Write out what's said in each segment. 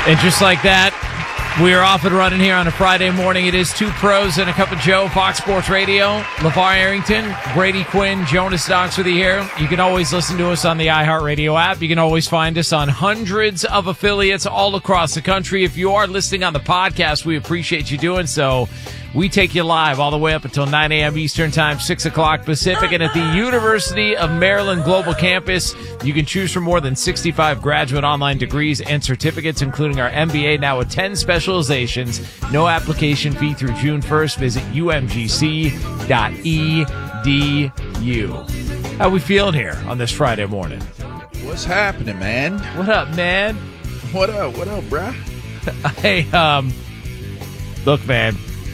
And just like that, we are off and running here on a Friday morning. It is Two Pros and a Cup of Joe, Fox Sports Radio. LeVar Arrington, Brady Quinn, Jonas Knox with you here. You can always listen to us on the iHeartRadio app. You can always find us on hundreds of affiliates all across the country. If you are listening on the podcast, we appreciate you doing so. We take you live all the way up until 9 a.m. Eastern Time, 6 o'clock Pacific. And at the University of Maryland Global Campus, you can choose from more than 65 graduate online degrees and certificates, including our MBA, now with 10 specializations. No application fee through June 1st. Visit umgc.edu. How we feeling here on this Friday morning? What's happening, man? What up, man? What up, bruh? Hey, look, man.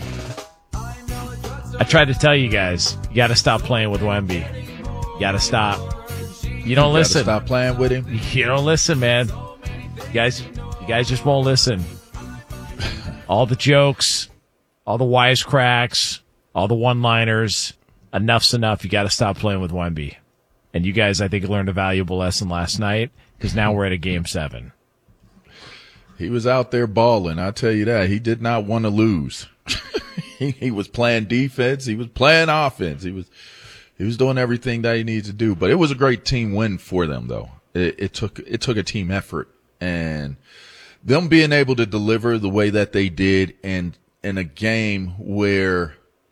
I tried to tell you guys, you got to stop playing with Wemby. You got to stop. You don't listen. Stop playing with him. You don't listen, man. You guys just won't listen. All the jokes, all the wisecracks, all the one-liners. Enough's enough. You got to stop playing with Wemby. And you guys, I think, learned a valuable lesson last night because now we're at a Game 7. He was out there balling. I tell you that. He did not want to lose. He was playing defense. He was playing offense. He was doing everything that he needed to do. But it was a great team win for them, though. It took a team effort, and them being able to deliver the way that they did, and in a game where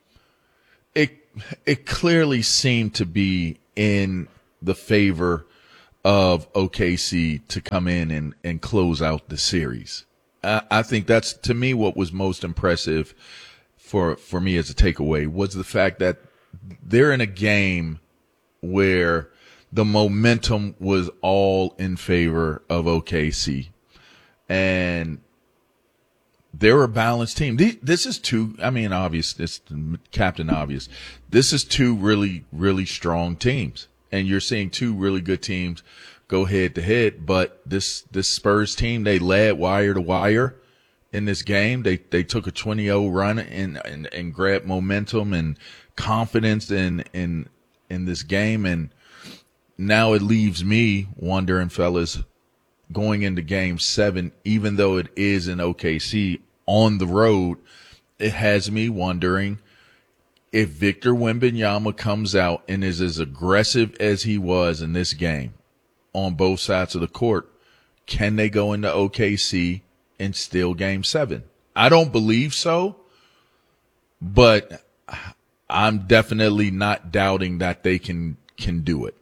it clearly seemed to be in the favor of OKC to come in and close out the series. I think that's, to me, what was most impressive for me as a takeaway was the fact that they're in a game where the momentum was all in favor of OKC, and they're a balanced team. This is obvious. This Captain Obvious. This is two really, really strong teams, and you're seeing two really good teams go head to head. But this Spurs team, they led wire to wire in this game. They took a 20-0 run and grabbed momentum and confidence in this game. And now it leaves me wondering, fellas, going into Game 7, even though it is in OKC on the road, it has me wondering if Victor Wembanyama comes out and is as aggressive as he was in this game on both sides of the court, can they go into OKC and steal Game 7? I don't believe so, but I'm definitely not doubting that they can do it.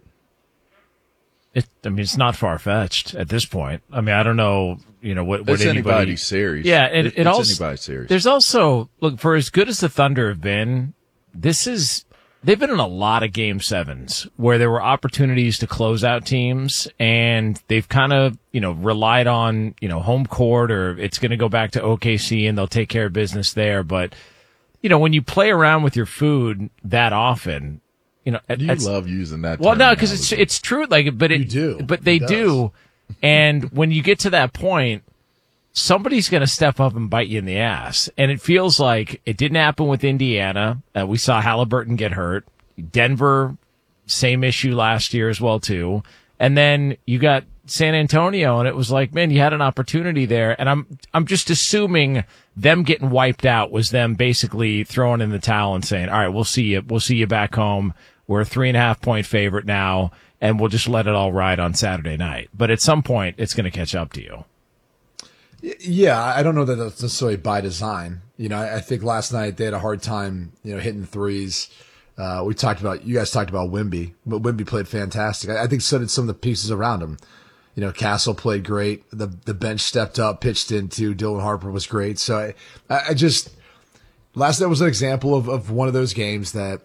It's not far-fetched at this point. I mean, I don't know, what it's anybody... anybody's series. Yeah, and it's also, anybody's series. There's also, look, for as good as the Thunder have been, they've been in a lot of Game 7s where there were opportunities to close out teams, and they've kind of, relied on, home court, or it's going to go back to OKC and they'll take care of business there. But, when you play around with your food that often, you love using that. Well, no, because it's true. Like, you do, but they do. And when you get to that point, somebody's going to step up and bite you in the ass. And it feels like it didn't happen with Indiana. We saw Halliburton get hurt. Denver, same issue last year as well, too. And then you got San Antonio, and it was like, man, you had an opportunity there. And I'm just assuming them getting wiped out was them basically throwing in the towel and saying, all right, we'll see you back home. We're a 3.5-point favorite now, and we'll just let it all ride on Saturday night. But at some point, it's going to catch up to you. Yeah, I don't know that that's necessarily by design. I think last night they had a hard time, hitting threes. You guys talked about Wemby, but Wemby played fantastic. I think so did some of the pieces around him. Castle played great. The bench stepped up, pitched into. Dylan Harper was great. So I just, last night was an example of one of those games that,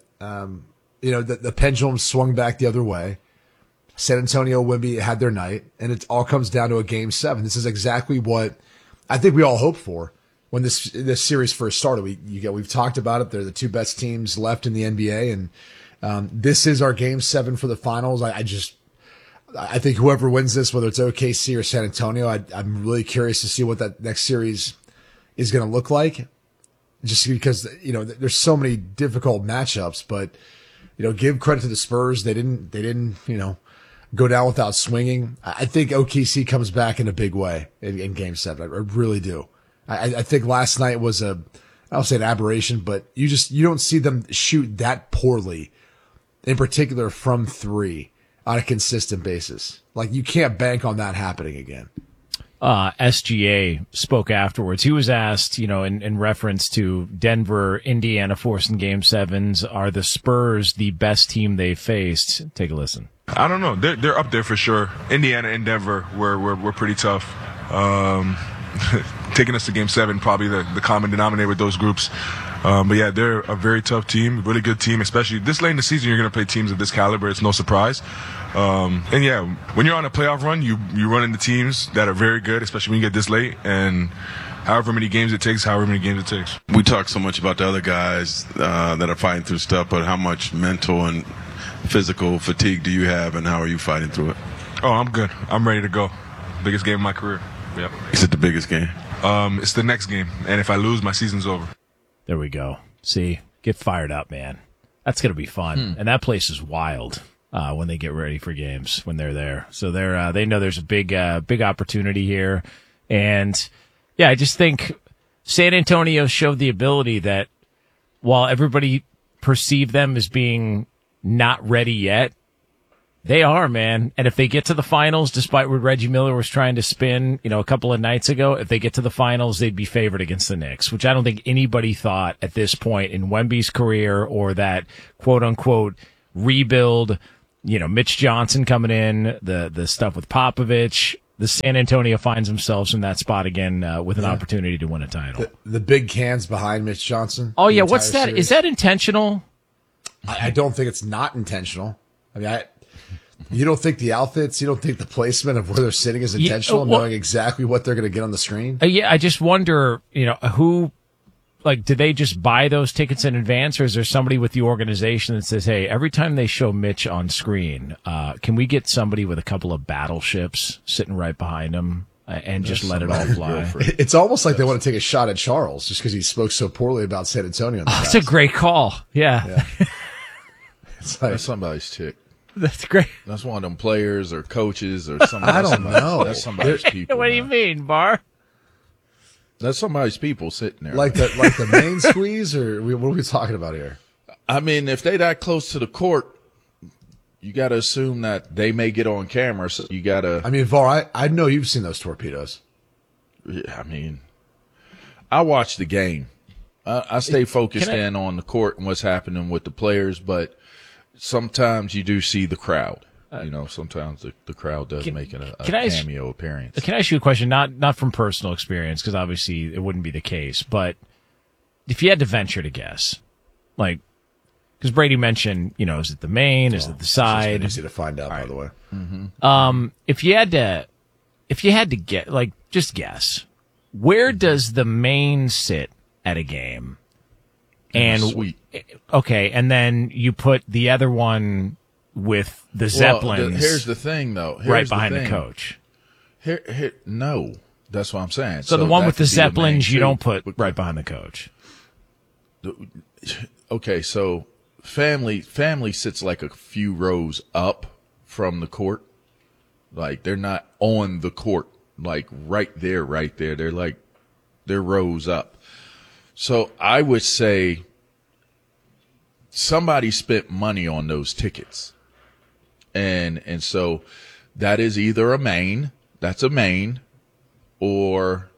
the pendulum swung back the other way. San Antonio, Wemby had their night, and it all comes down to a Game 7. This is exactly what I think we all hoped for when this series first started. We've talked about it. They're the two best teams left in the NBA, and this is our Game 7 for the finals. I think whoever wins this, whether it's OKC or San Antonio, I'm really curious to see what that next series is going to look like. Just because there's so many difficult matchups, but give credit to the Spurs. They didn't go down without swinging. I think OKC comes back in a big way in Game 7. I really do. I think last night was I don't say an aberration, but you don't see them shoot that poorly, in particular from 3 on a consistent basis. Like, you can't bank on that happening again. SGA spoke afterwards. He was asked, in reference to Denver, Indiana forcing Game 7s, are the Spurs the best team they faced? Take a listen. I don't know. They're up there for sure. Indiana and Denver were pretty tough. Taking us to Game 7, probably the common denominator with those groups. But yeah, they're a very tough team, really good team, especially this late in the season. You're going to play teams of this caliber. It's no surprise. And yeah, when you're on a playoff run, you run into teams that are very good, especially when you get this late, and however many games it takes. We talk so much about the other guys that are fighting through stuff, but how much mental and physical fatigue do you have, and how are you fighting through it? Oh, I'm good. I'm ready to go. Biggest game of my career. Yep. Is it the biggest game? It's the next game, and if I lose, my season's over. There we go. See, get fired up, man. That's gonna be fun, and that place is wild. When they get ready for games, when they're there. So they know there's a big opportunity here. And yeah, I just think San Antonio showed the ability that while everybody perceived them as being not ready yet, they are, man. And if they get to the finals, despite what Reggie Miller was trying to spin, a couple of nights ago, if they get to the finals, they'd be favored against the Knicks, which I don't think anybody thought at this point in Wemby's career, or that quote unquote rebuild. Mitch Johnson coming in, the stuff with Popovich. The San Antonio finds themselves in that spot again with an opportunity to win a title. The big cans behind Mitch Johnson. Oh, yeah. What's that? Series. Is that intentional? I don't think it's not intentional. I mean, you don't think the outfits, you don't think the placement of where they're sitting is intentional, knowing exactly what they're going to get on the screen? Yeah, I just wonder, who... Like, do they just buy those tickets in advance, or is there somebody with the organization that says, hey, every time they show Mitch on screen, can we get somebody with a couple of battleships sitting right behind him and just let it all fly? It's almost like they want to take a shot at Charles just because he spoke so poorly about San Antonio. That's a great call. Yeah. It's like, that's somebody's chick. That's great. That's one of them players or coaches or something. I don't know. That's somebody's people. What do you mean, Bar? That's somebody's people sitting there. Like the main squeeze, or what are we talking about here? I mean, if they that close to the court, you got to assume that they may get on camera. So you got to. I mean, Var, I know you've seen those torpedoes. Yeah, I mean, I watch the game. I stay focused in on the court and what's happening with the players, but sometimes you do see the crowd. Sometimes the crowd does make a cameo appearance. Can I ask you a question? Not from personal experience, because obviously it wouldn't be the case. But if you had to venture to guess, like, because Brady mentioned, is it the main? Is it the side? It's easy to find out, by the way. Mm-hmm. If you had to get, like, just guess, where does the main sit at a game? And sweet. Okay, and then you put the other one with the Zeppelins. Here's the thing, though. Right behind the coach. No, that's what I'm saying. So the one with the Zeppelins, you don't put right behind the coach. Okay, so family sits like a few rows up from the court. Like, they're not on the court, like right there. They're like, they're rows up. So I would say somebody spent money on those tickets. And so that is either that's a main, or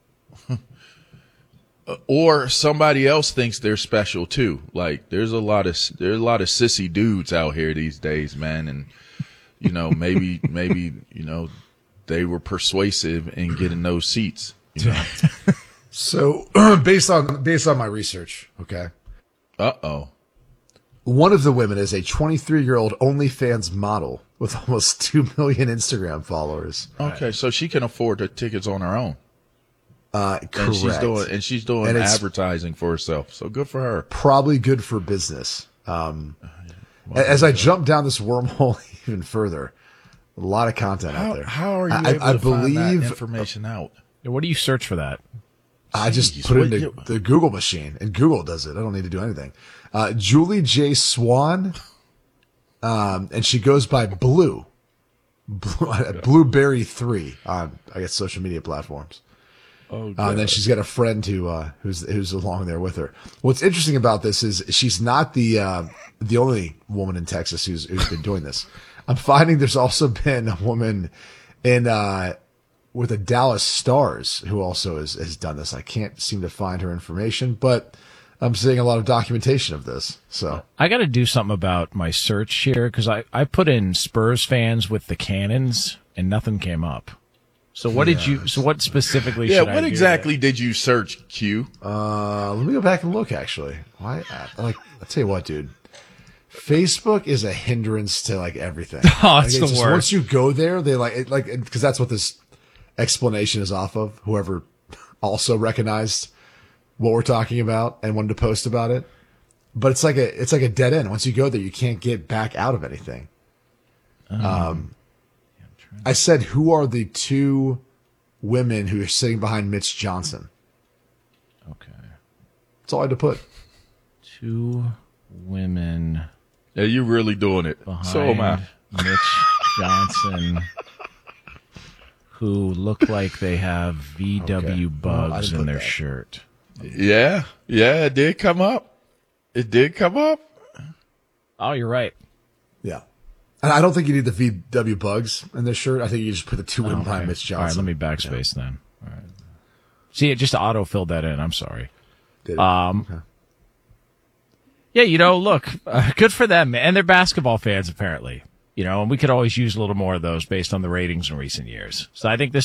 somebody else thinks they're special too. Like, there's a lot of sissy dudes out here these days, man. And, maybe, they were persuasive in getting those seats. So based on my research, okay. Uh-oh. One of the women is a 23-year-old OnlyFans model with almost 2 million Instagram followers. Okay, so she can afford the tickets on her own. Correct. And she's doing advertising for herself. So good for her. Probably good for business. As I jump down this wormhole even further, a lot of content out there. How are you able to find that information out? What do you search for that? I just put it into the Google machine, and Google does it. I don't need to do anything. Julie J. Swan, and she goes by Blue Blueberry 3 on, I guess, social media platforms. And then she's got a friend who's along there with her. What's interesting about this is she's not the only woman in Texas who's been doing this. I'm finding there's also been a woman in with the Dallas Stars who also has done this. I can't seem to find her information, but I'm seeing a lot of documentation of this. So I got to do something about my search here because I put in Spurs fans with the Cannons and nothing came up. So what did you? So what specifically? Yeah, should what I exactly did you search, Q? Let me go back and look. Actually, why? I'll tell you what, dude. Facebook is a hindrance to like everything. Oh, it's the just, worst. Once you go there, they because that's what this explanation is off of. Whoever also recognized what we're talking about and wanted to post about it, but it's like a dead end. Once you go there, you can't get back out of anything. I said, who are the two women who are sitting behind Mitch Johnson? Okay. That's all I had to put. Two women. Yeah, you're really doing it. So am I. Mitch Johnson, who look like they have VW bugs in their shirt. Yeah, it did come up. Oh, you're right. Yeah. And I don't think you need the VW bugs in this shirt. I think you just put the two women behind Mitch Johnson. All right, let me backspace then. All right. See, it just auto-filled that in. I'm sorry. Did it? Okay. Yeah, look, good for them. And they're basketball fans, apparently. And we could always use a little more of those based on the ratings in recent years. So I think this